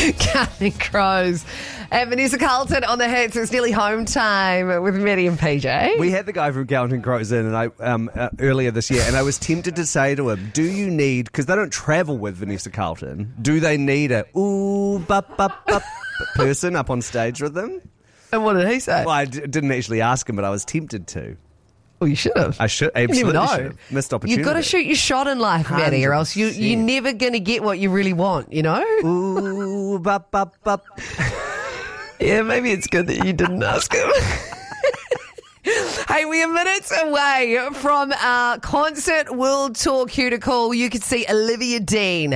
Counting Crows. And Vanessa Carlton on the hits. It's nearly home time with Maddie and PJ. We had the guy from Counting Crows in earlier this year, and I was tempted to say to him, do you need, because they don't travel with Vanessa Carlton, do they need a ooh, bup, bup, bup person up on stage with them? And what did he say? Well, I didn't actually ask him, but I was tempted to. Well, you should have. I should, absolutely you never should know. have. Missed opportunity. You've got to shoot your shot in life, Maddie, or else you're 100%. never going to get what you really want, you know? Ooh, bup, bup, bup. Yeah, maybe it's good that you didn't ask him. Hey, we are minutes away from our concert world tour cue to call. You could see Olivia Dean